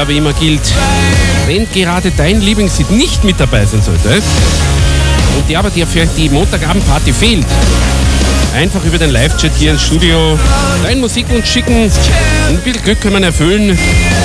Ja, wie immer gilt, wenn gerade dein Lieblingslied nicht mit dabei sein sollte und dir aber vielleicht die Montagabendparty fehlt, einfach über den Live-Chat hier ins Studio deinen Musikwunsch schicken. Ein bisschen Glück kann man erfüllen.